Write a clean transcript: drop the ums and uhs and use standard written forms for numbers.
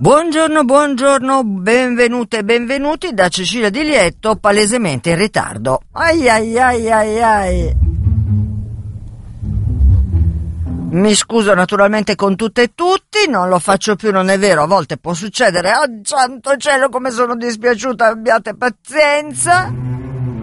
Buongiorno, benvenute e benvenuti da Cecilia Di Lietto, palesemente in ritardo. Ai. Mi scuso naturalmente con tutte e tutti, non lo faccio più, non è vero, a volte può succedere. Oh santo cielo, come sono dispiaciuta, abbiate pazienza.